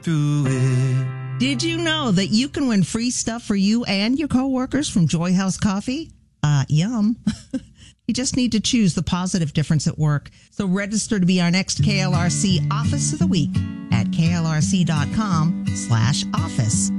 Do it. Did you know that you can win free stuff for you and your coworkers from Joy House Coffee? Yum. You just need to choose the positive difference at work. So register to be our next KLRC Office of the Week at klrc.com/office.